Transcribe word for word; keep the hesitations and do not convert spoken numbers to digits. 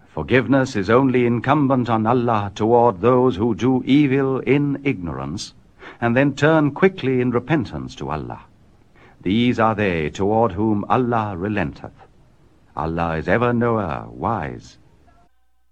Forgiveness is only incumbent on Allah toward those who do evil in ignorance, and then turn quickly in repentance to Allah. These are they toward whom Allah relenteth. Allah is ever knower, wise.